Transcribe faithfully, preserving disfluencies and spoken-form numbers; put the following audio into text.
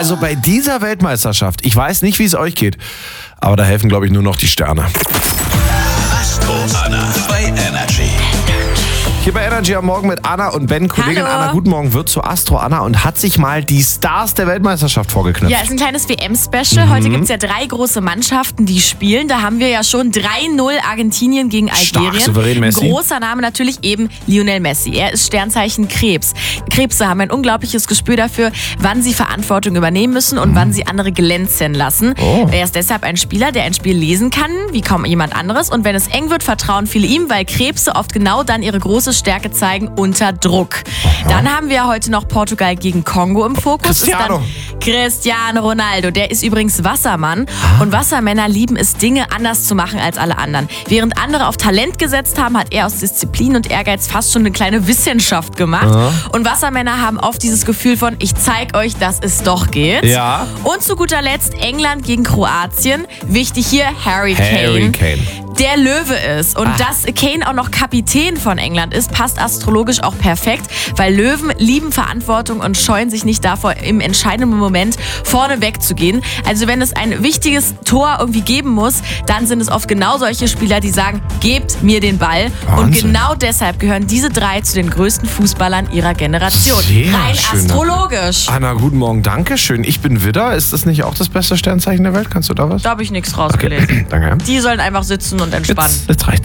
Also bei dieser Weltmeisterschaft, ich weiß nicht, wie es euch geht, aber da helfen, glaube ich, nur noch die Sterne. Astro Anna bei Energy. Hier bei Energy am Morgen mit Anna und Ben. Kollegin Hallo. Anna, guten Morgen, wird zu Astro Anna und hat sich mal die Stars der Weltmeisterschaft vorgeknüpft. Ja, es ist ein kleines W M-Special. Heute gibt es ja drei große Mannschaften, die spielen. Da haben wir ja schon drei null Argentinien gegen Algerien. Stark, souverän Messi. Großer Name natürlich eben Lionel Messi. Er ist Sternzeichen Krebs. Krebse haben ein unglaubliches Gespür dafür, wann sie Verantwortung übernehmen müssen und wann sie andere glänzen lassen. Oh. Er ist deshalb ein Spieler, der ein Spiel lesen kann, wie kaum jemand anderes. Und wenn es eng wird, vertrauen viele ihm, weil Krebse oft genau dann ihre große Stärke zeigen, unter Druck. Dann haben wir heute noch Portugal gegen Kongo im Fokus. Cristiano. Ist dann Cristiano Ronaldo. Der ist übrigens Wassermann. Und Wassermänner lieben es, Dinge anders zu machen als alle anderen. Während andere auf Talent gesetzt haben, hat er aus Disziplin und Ehrgeiz fast schon eine kleine Wissenschaft gemacht. Und Wassermänner haben oft dieses Gefühl von, ich zeig euch, dass es doch geht. Ja. Und zu guter Letzt England gegen Kroatien. Wichtig hier, Harry Kane. Harry Kane. Der Löwe ist. Und dass Kane auch noch Kapitän von England ist, passt astrologisch auch perfekt, weil Löwen lieben Verantwortung und scheuen sich nicht davor, im entscheidenden Moment vorne wegzugehen. Also wenn es ein wichtiges Tor irgendwie geben muss, dann sind es oft genau solche Spieler, die sagen, gebt mir den Ball. Wahnsinn. Und genau deshalb gehören diese drei zu den größten Fußballern ihrer Generation. Sehr Rein schön. astrologisch. Anna, guten Morgen, danke schön. Ich bin Widder. Ist das nicht auch das beste Sternzeichen der Welt? Kannst du da was? Da habe ich nichts rausgelesen. Danke. Die sollen einfach sitzen und entspannen. Jetzt, jetzt reicht's.